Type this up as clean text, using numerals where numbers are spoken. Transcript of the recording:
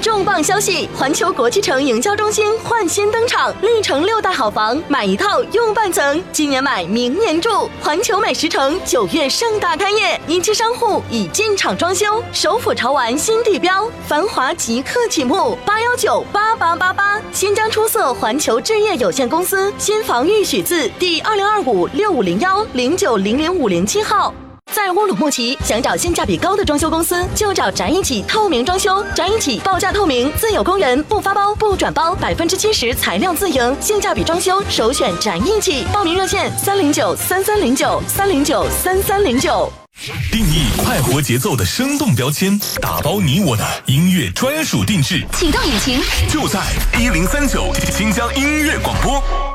重磅消息！环球国际城营销中心焕新登场，绿城6大好房，买一套用半层，今年买明年住。环球美食城9月盛大开业，一期商户已进场装修，首府潮玩新地标，繁华即刻启幕，8198888，新疆出色环球置业有限公司新房预许字第2025650109005007号。在乌鲁木齐，想找性价比高的装修公司，就找宅一起透明装修。宅一起报价透明，自有工人，不发包不转包，70%材料自营，性价比装修首选宅一起。报名热线3093309，3093309。 定义快活节奏的生动标签，打包你我的音乐专属定制。 启动引擎， 就在1039新疆音乐广播。